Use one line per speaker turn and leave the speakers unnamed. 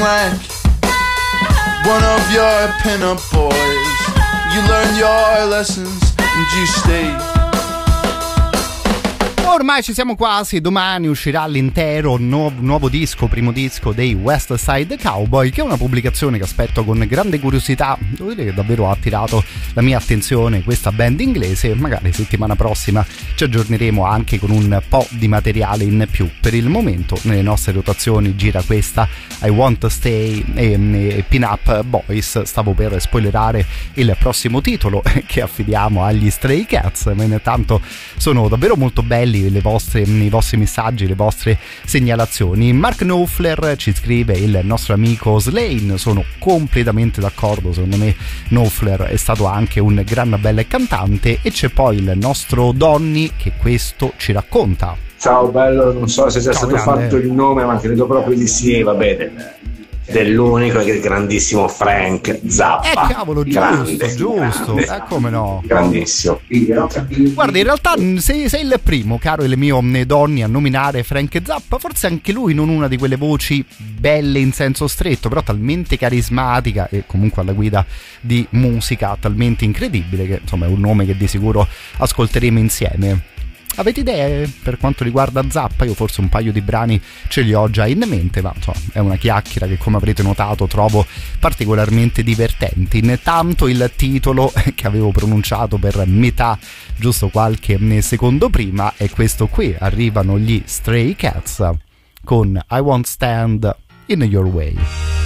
like one of your pin-up boys. You learned your lessons and you stayed.
Ormai ci siamo quasi, domani uscirà l'intero nuovo disco, primo disco dei West Side Cowboy, che è una pubblicazione che aspetto con grande curiosità. Devo dire che davvero ha attirato la mia attenzione questa band inglese. Magari settimana prossima ci aggiorneremo anche con un po' di materiale in più. Per il momento nelle nostre rotazioni gira questa I Want to Stay e Pin Up Boys. Stavo per spoilerare il prossimo titolo che affidiamo agli Stray Cats, ma intanto sono davvero molto belli i vostri messaggi, le vostre segnalazioni. Mark Knopfler ci scrive: il nostro amico Slane, sono completamente d'accordo, secondo me Knopfler è stato anche un gran bel cantante. E c'è poi il nostro Donny che questo ci racconta.
Ciao bello, non so se sia stato fatto il nome, ma credo proprio di sì, va bene, dell'unico e grandissimo Frank Zappa.
Cavolo, giusto, come no,
grandissimo.
Guarda, in realtà sei il primo, caro il mio Donny, a nominare Frank Zappa. Forse anche lui non una di quelle voci belle in senso stretto, però talmente carismatica e comunque alla guida di musica talmente incredibile che insomma è un nome che di sicuro ascolteremo insieme. Avete idee per quanto riguarda Zappa? Io forse un paio di brani ce li ho già in mente, ma insomma, è una chiacchiera che, come avrete notato, trovo particolarmente divertente. Intanto il titolo che avevo pronunciato per metà, giusto qualche secondo prima, è questo qui. Arrivano gli Stray Cats con I Won't Stand in Your Way.